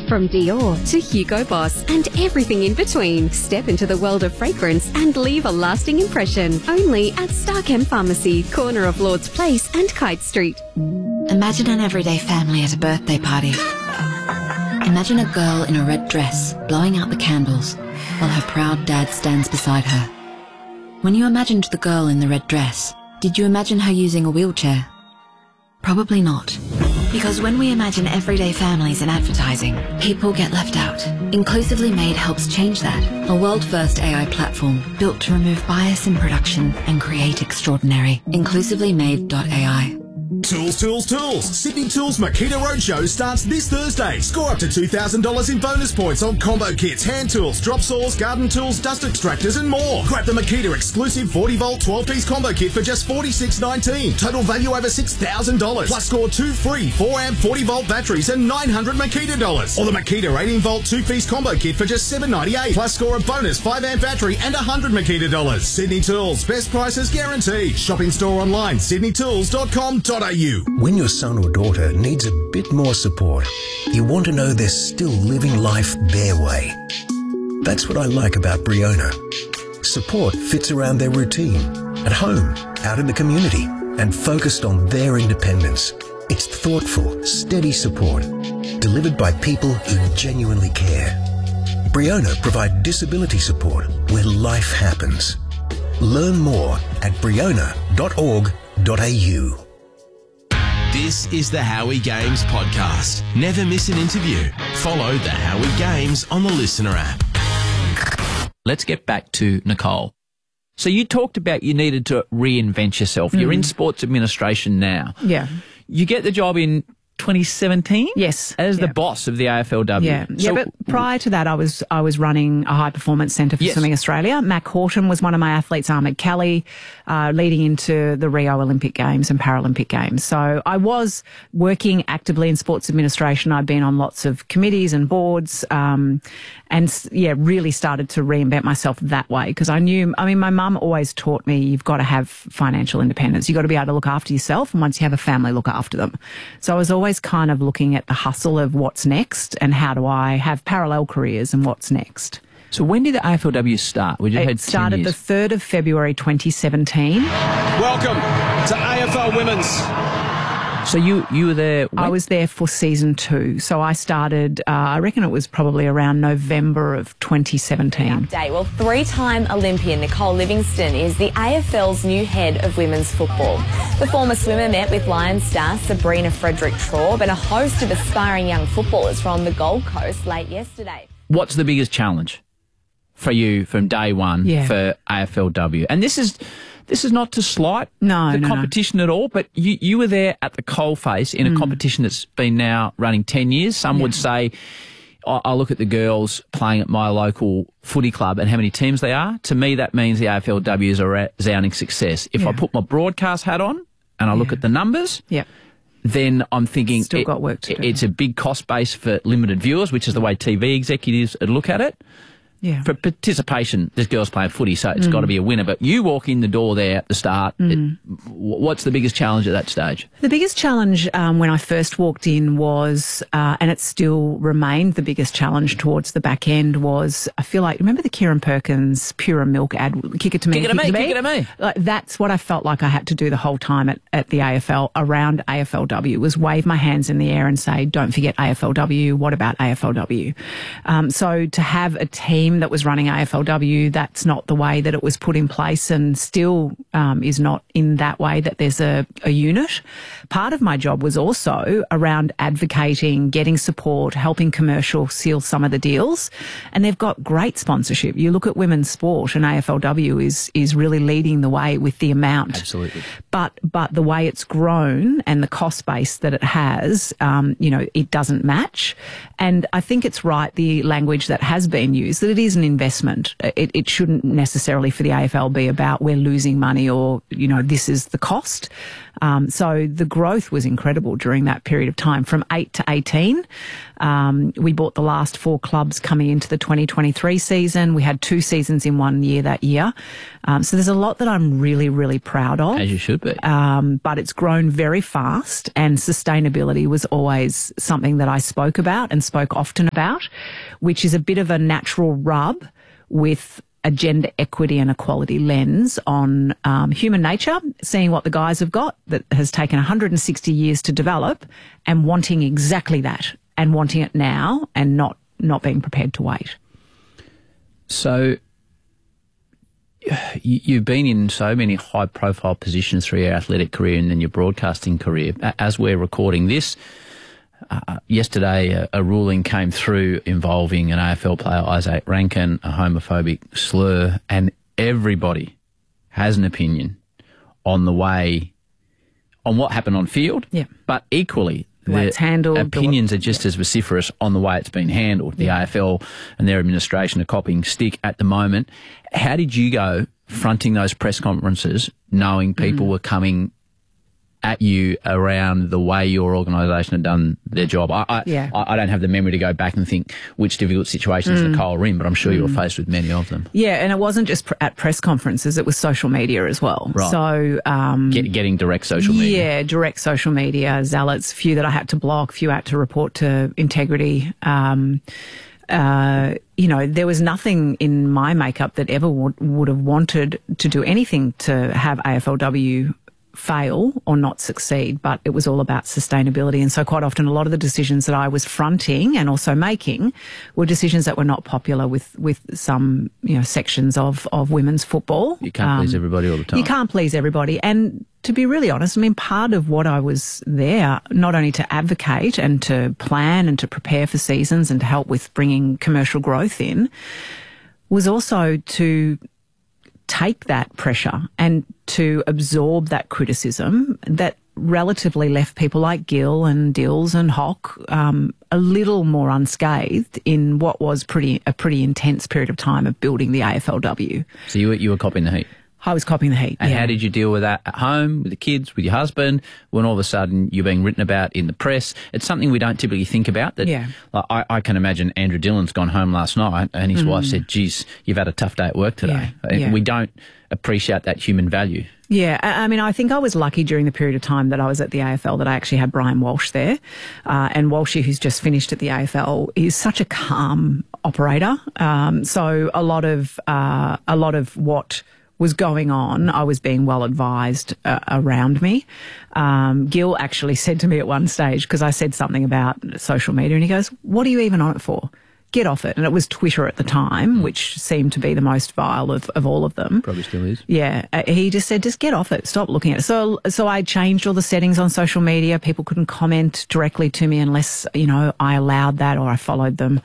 From Dior to Hugo Boss and everything in between, step into the world of fragrance and leave a lasting impression. Only at Starchem Pharmacy, corner of Lord's Place and Kite Street. Imagine an everyday family at a birthday party. Imagine a girl in a red dress blowing out the candles while her proud dad stands beside her. When you imagined the girl in the red dress, did you imagine her using a wheelchair? Probably not. Because when we imagine everyday families in advertising, people get left out. Inclusively Made helps change that. A world-first AI platform built to remove bias in production and create extraordinary. InclusivelyMade.ai. Tools, tools, tools. Sydney Tools Makita Roadshow starts this Thursday. Score up to $2,000 in bonus points on combo kits, hand tools, drop saws, garden tools, dust extractors and more. Grab the Makita exclusive 40-volt 12-piece combo kit for just $46.19. Total value over $6,000. Plus score 2 free 4-amp 40-volt batteries and $900 Makita dollars. Or the Makita 18-volt 2-piece combo kit for just $7.98. Plus score a bonus 5-amp battery and $100 Makita dollars. Sydney Tools. Best prices guaranteed. Shop in store online. sydneytools.com.au. When your son or daughter needs a bit more support, you want to know they're still living life their way. That's what I like about Briona. Support fits around their routine, at home, out in the community, and focused on their independence. It's thoughtful, steady support, delivered by people who genuinely care. Briona provide disability support where life happens. Learn more at briona.org.au. This is the Howie Games podcast. Never miss an interview. Follow the Howie Games on the Listener app. Let's get back to Nicole. So you talked about you needed to reinvent yourself. You're in sports administration now. Yeah. You get the job in 2017? Yes. As the boss of the AFLW. Yeah. So, but prior to that, I was running a high performance centre for Swimming Australia. Mac Horton was one of my athletes, Ahmed Kelly, leading into the Rio Olympic Games and Paralympic Games. So I was working actively in sports administration. I'd been on lots of committees and boards, really started to reinvent myself that way because my mum always taught me you've got to have financial independence. You've got to be able to look after yourself, and once you have a family, look after them. So I was always kind of looking at the hustle of what's next and how do I have parallel careers and what's next. So when did the AFLW start? It started the 3rd of February 2017. Welcome to AFL Women's. So you were there when? I was there for season 2. So I started, I reckon it was probably around November of 2017. Update. Well, 3-time Olympian Nicole Livingstone is the AFL's new head of women's football. The former swimmer met with Lions star Sabrina Frederick-Traub and a host of aspiring young footballers from the Gold Coast late yesterday. What's the biggest challenge for you from day one for AFLW? And this is not to slight the competition at all, but you were there at the coalface in a competition that's been now running 10 years. Some would say, I look at the girls playing at my local footy club and how many teams they are. To me, that means the AFLW is a resounding success. If I put my broadcast hat on and I look at the numbers, then I'm thinking still got work to do. It's a big cost base for limited viewers, which is the way TV executives would look at it. Yeah. For participation, this girl's playing footy, so it's got to be a winner. But you walk in the door there at the start. What's the biggest challenge at that stage? The biggest challenge when I first walked in was, and it still remained the biggest challenge towards the back end was, I feel like, remember the Kieran Perkins Pura Milk ad, kick it to me, kick it to me. Like, that's what I felt like I had to do the whole time at the AFL, around AFLW, was wave my hands in the air and say, don't forget AFLW, what about AFLW? So to have a team that was running AFLW, that's not the way that it was put in place, and still is not in that way that there's a unit. Part of my job was also around advocating, getting support, helping commercial seal some of the deals, and they've got great sponsorship. You look at women's sport, and AFLW is really leading the way with the amount. Absolutely. But the way it's grown and the cost base that it has, it doesn't match. And I think it's right, the language that has been used, that it is an investment. It shouldn't necessarily for the AFL be about we're losing money or, this is the cost. So the growth was incredible during that period of time from 8 to 18. We bought the last 4 clubs coming into the 2023 season. We had 2 seasons in 1 year that year. So there's a lot that I'm really, really proud of. As you should be. But it's grown very fast, and sustainability was always something that I spoke about and spoke often about, which is a bit of a natural rub with a gender equity and equality lens on human nature, seeing what the guys have got that has taken 160 years to develop and wanting exactly that and wanting it now and not being prepared to wait. So you've been in so many high-profile positions through your athletic career and then your broadcasting career. As we're recording this, yesterday a ruling came through involving an AFL player, Isaac Rankin, a homophobic slur, and everybody has an opinion on what happened on field, but equally the way it's handled, opinions are just as vociferous on the way it's been handled. The AFL and their administration are copying stick at the moment. How did you go fronting those press conferences knowing people were coming at you around the way your organisation had done their job? I don't have the memory to go back and think which difficult situations Nicole were in, but I'm sure you were faced with many of them. Yeah, and it wasn't just at press conferences, it was social media as well. Right. So getting direct social media. Yeah, direct social media, zealots, few that I had to block, few I had to report to Integrity. There was nothing in my makeup that ever would have wanted to do anything to have AFLW fail or not succeed, but it was all about sustainability. And so quite often a lot of the decisions that I was fronting and also making were decisions that were not popular with some, sections of women's football. You can't please everybody all the time. You can't please everybody. And to be really honest, part of what I was there, not only to advocate and to plan and to prepare for seasons and to help with bringing commercial growth in, was also to take that pressure and to absorb that criticism that relatively left people like Gill and Dills and Hock a little more unscathed in what was a pretty intense period of time of building the AFLW. So you were copying the heat? I was copying the heat, And how did you deal with that at home, with the kids, with your husband, when all of a sudden you're being written about in the press? It's something we don't typically think about. I can imagine Andrew Dillon's gone home last night and his wife said, geez, you've had a tough day at work today. Yeah. We don't appreciate that human value. Yeah, I think I was lucky during the period of time that I was at the AFL that I actually had Brian Walsh there. And Walshy, who's just finished at the AFL, is such a calm operator. So a lot of what was going on, I was being well advised around me. Gil actually said to me at one stage, because I said something about social media, and he goes, "What are you even on it for? Get off it." And it was Twitter at the time, which seemed to be the most vile of all of them. Probably still is. Yeah. He just said, just get off it. Stop looking at it. So I changed all the settings on social media. People couldn't comment directly to me unless, I allowed that or I followed them.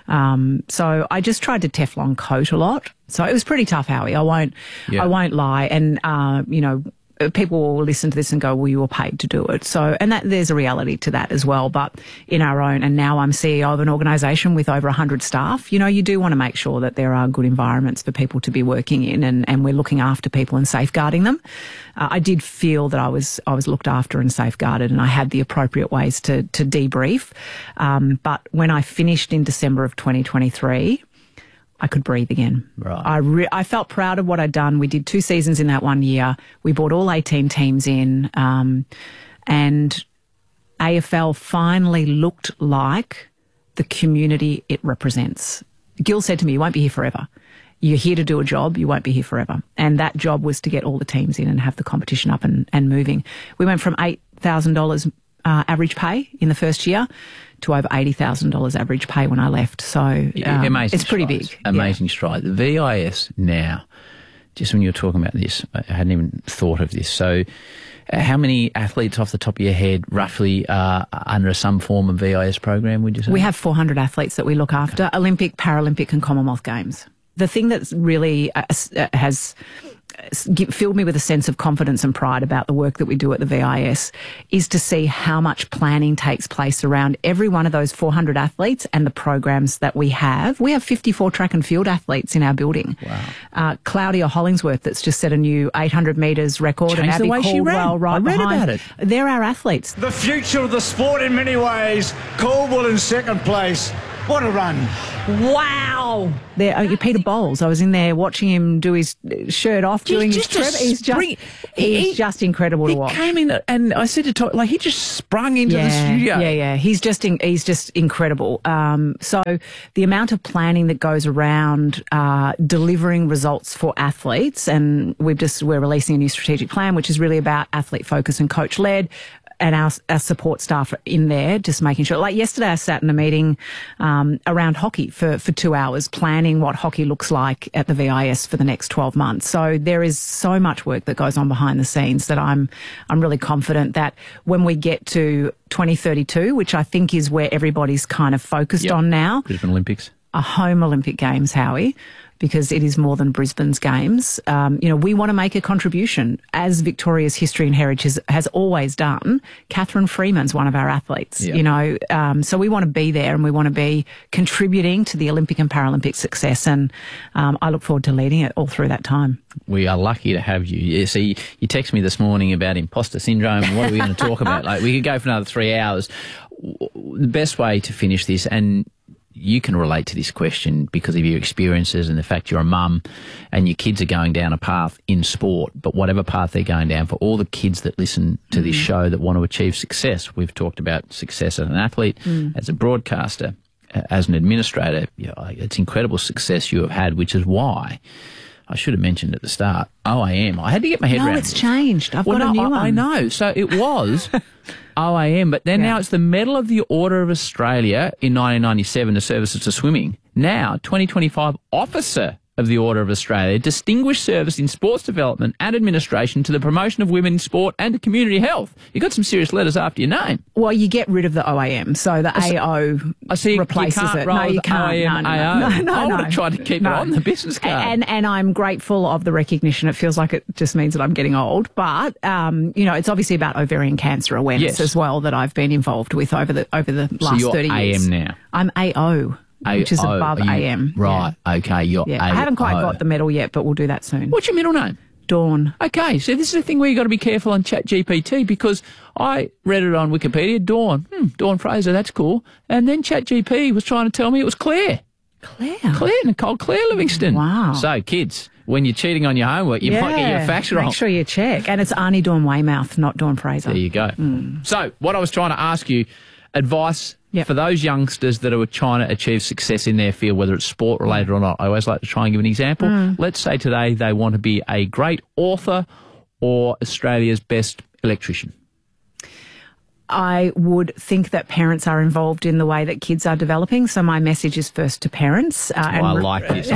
So I just tried to Teflon coat a lot. So it was pretty tough, Howie. I won't lie. And, people will listen to this and go, well, you were paid to do it. So, and that there's a reality to that as well. But in our own, and now I'm CEO of an organisation with over 100 staff, you do want to make sure that there are good environments for people to be working in, and we're looking after people and safeguarding them. I did feel that I was looked after and safeguarded, and I had the appropriate ways to debrief. But when I finished in December of 2023, I could breathe again. Right. I felt proud of what I'd done. We did 2 seasons in that 1 year. We brought all 18 teams in, and AFL finally looked like the community it represents. Gil said to me, "You won't be here forever. You're here to do a job. You won't be here forever." And that job was to get all the teams in and have the competition up and moving. We went from $8,000 average pay in the first year to over $80,000 average pay when I left. So amazing it's pretty strides. big. Amazing stride. The VIS now, just when you were talking about this, I hadn't even thought of this. So how many athletes off the top of your head roughly are under some form of VIS program, would you say? We have 400 athletes that we look after, Olympic, Paralympic and Commonwealth Games. The thing that's really has filled me with a sense of confidence and pride about the work that we do at the VIS is to see how much planning takes place around every one of those 400 athletes and the programs that we have. We have 54 track and field athletes in our building. Wow. Claudia Hollingsworth, that's just set a new 800 metres record. Changed and Abby the way she ran. Right I read behind. about it. They're our athletes. The future of the sport in many ways. Caldwell in second place. What a run. Wow. Peter Bowles, I was in there watching him do his shirt off during his trip. He's just incredible to watch. He came in and I said to Todd, like, he just sprung into the studio. Yeah. He's just incredible. So the amount of planning that goes around delivering results for athletes, and we're releasing a new strategic plan, which is really about athlete focus and coach led. And our support staff are in there, just making sure. Like yesterday, I sat in a meeting around hockey for 2 hours, planning what hockey looks like at the VIS for the next 12 months. So there is so much work that goes on behind the scenes that I'm really confident that when we get to 2032, which I think is where everybody's kind of focused on now, Brisbane Olympics, a home Olympic Games, Howie, because it is more than Brisbane's games. We want to make a contribution, as Victoria's history and heritage has always done. Catherine Freeman's one of our athletes, so we want to be there and we want to be contributing to the Olympic and Paralympic success. And I look forward to leading it all through that time. We are lucky to have you. You see, you texted me this morning about imposter syndrome. What are we going to talk about? Like, we could go for another 3 hours. The best way to finish this, and you can relate to this question because of your experiences and the fact you're a mum and your kids are going down a path in sport, but whatever path they're going down, for all the kids that listen to this show that want to achieve success, we've talked about success as an athlete, as a broadcaster, as an administrator. It's incredible success you have had, which is why I should have mentioned at the start, OAM. I had to get my head around it's changed. I've got a new one. I know. So it was OAM, but then now it's the Medal of the Order of Australia in 1997 to services to swimming. Now, 2025 Officer of the Order of Australia, distinguished service in sports development and administration to the promotion of women in sport and to community health. You got some serious letters after your name. Well, you get rid of the OAM, so the AO replaces it. No, you can't. No. I would have tried to keep it on the business card. And I'm grateful of the recognition. It feels like it just means that I'm getting old, but it's obviously about ovarian cancer awareness as well that I've been involved with over the last 30 years. AM now. I'm AO. Which is above AM. Right, okay, you're AO. I haven't quite got the medal yet, but we'll do that soon. What's your middle name? Dawn. Okay, so this is a thing where you've got to be careful on ChatGPT, because I read it on Wikipedia, Dawn. Dawn Fraser, that's cool. And then ChatGPT was trying to tell me it was Claire. Nicole Claire Livingston. Wow. So, kids, when you're cheating on your homework, you might get your facts wrong. Make sure you check. And it's Arnie Dawn Weymouth, not Dawn Fraser. There you go. So, what I was trying to ask you, advice for those youngsters that are trying to achieve success in their field, whether it's sport related or not. I always like to try and give an example. Let's say today they want to be a great author or Australia's best electrician. I would think that parents are involved in the way that kids are developing. So my message is first to parents. I like this.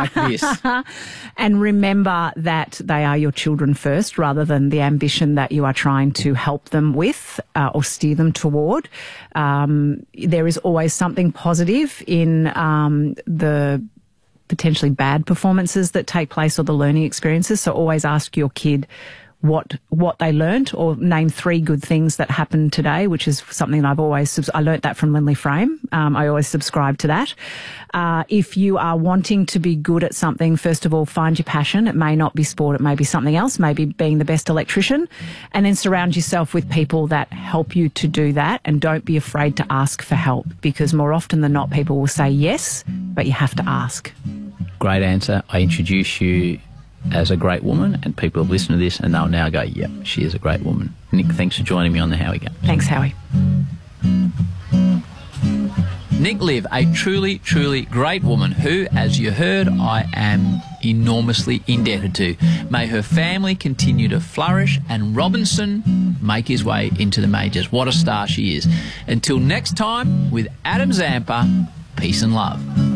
And remember that they are your children first, rather than the ambition that you are trying to help them with or steer them toward. There is always something positive in the potentially bad performances that take place or the learning experiences. So always ask your kid what they learnt, or name 3 good things that happened today, which is something that I learnt that from Lindley Frame. I always subscribe to that. If you are wanting to be good at something, first of all, find your passion. It may not be sport, it may be something else, maybe being the best electrician, and then surround yourself with people that help you to do that, and don't be afraid to ask for help, because more often than not, people will say yes, but you have to ask. Great answer. I introduce you as a great woman, and people have listened to this and they'll now go, yep, she is a great woman. Nick, thanks for joining me on the Howie Games. Thanks, Howie. Nick Liv, a truly, truly great woman who, as you heard, I am enormously indebted to. May her family continue to flourish and Robinson make his way into the majors. What a star she is. Until next time, with Adam Zampa, peace and love.